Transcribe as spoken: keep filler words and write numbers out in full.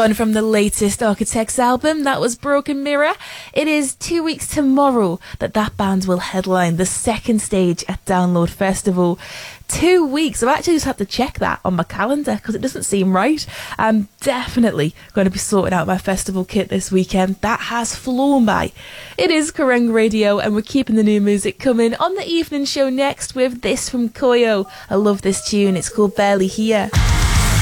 one from the latest Architects album. That was Broken Mirror. It is two weeks tomorrow that that band will headline the second stage at Download Festival. Two weeks. I've actually just had to check that on my calendar because it doesn't seem right. I'm definitely going to be sorting out my festival kit this weekend. That has flown by. It is Kerrang Radio, and we're keeping the new music coming on the evening show next with this from Koyo. I love this tune. It's called Barely Here.